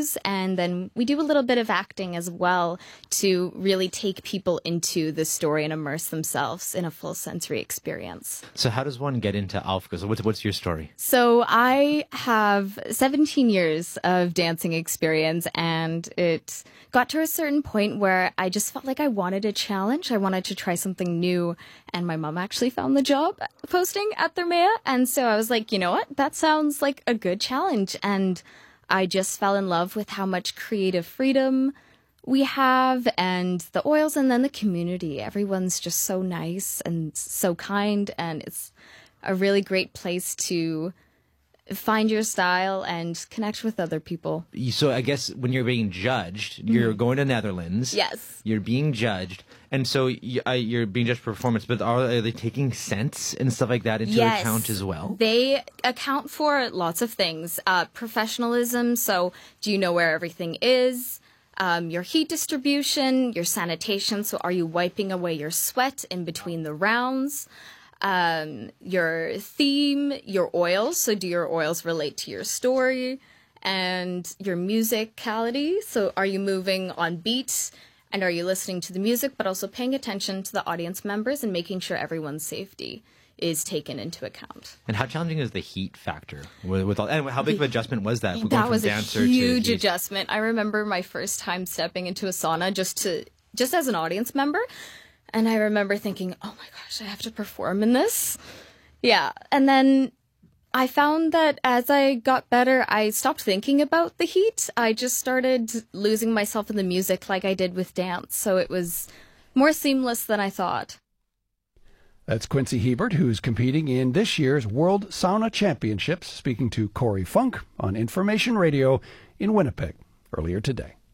cues, and then we do a little bit of acting as well to really take people into the story and immerse themselves in a full sensory experience. So how does one get into Aufgeführt? So what's your story? So I have 17 years of dancing experience, and it got to a certain point where I just felt like I wanted a challenge. I wanted to try something new, and my mom actually found the job posting at Thermea, and so I was like, you know what? That sounds like a good challenge, and I just fell in love with how much creative freedom we have and the oils, and then the community. Everyone's just so nice and so kind, and it's a really great place to find your style and connect with other people. So I guess when you're being judged, you're going to Netherlands. Yes. You're being judged. And so you're being judged for performance, but are they taking scents and stuff like that into account as well? They account for lots of things. Professionalism, so do you know where everything is? Your heat distribution, your sanitation, so are you wiping away your sweat in between the rounds? Your theme, your oils, so do your oils relate to your story? And your musicality, so are you moving on beat? And are you listening to the music, but also paying attention to the audience members and making sure everyone's safety is taken into account? And how challenging is the heat factor? And how big of an adjustment was that? That was a huge adjustment. I remember my first time stepping into a sauna just as an audience member. And I remember thinking, oh my gosh, I have to perform in this. Yeah. And then I found that as I got better, I stopped thinking about the heat. I just started losing myself in the music like I did with dance. So it was more seamless than I thought. That's Quincy Hebert, who's competing in this year's World Sauna Championships, speaking to Corey Funk on Information Radio in Winnipeg earlier today.